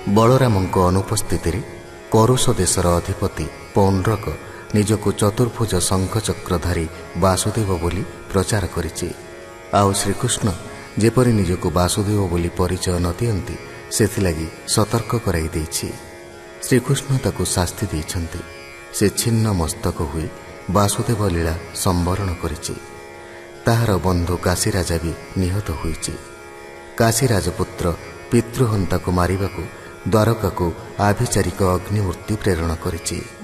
ବଳରାମଙ୍କ ଅନୁପସ୍ଥିତିରେ କରୁଷ ଦେଶର ଅଧିପତି ପୌଣ୍ଡ୍ରକ ନିଜକୁ ଚତୁର୍ଭୁଜ ଶଙ୍ଖଚକ୍ରଧାରୀ ବାସୁଦେବ ବୋଲି ପ୍ରଚାର କରିଛି। ଆଉ ଶ୍ରୀକୃଷ୍ଣ ଯେପରି ନିଜକୁ ବାସୁଦେବ ବୋଲି ପରିଚୟ ନ ଦିଅନ୍ତି ସେଥିଲାଗି ସତର୍କ କରାଇ ଦେଇଛି। ଶ୍ରୀକୃଷ୍ଣ ତାକୁ ଶାସ୍ତି ଦେଇଛନ୍ତି। ସେ ଛିନ୍ନ ମସ୍ତକ ହୋଇ ବାସୁଦେବ ଲୀଳା ସମ୍ବରଣ କରିଛି। ତାହାର ବନ୍ଧୁ କାଶୀରାଜା ବି ନିହତ ହୋଇଛି। କାଶୀରାଜପୁତ୍ର ପିତୃହନ୍ତାକୁ ମାରିବାକୁ ଦ୍ୱାରକାକୁ ଆଭିଚାରିକ ଅଗ୍ନିମୂର୍ତ୍ତି ପ୍ରେରଣ କରିଛି।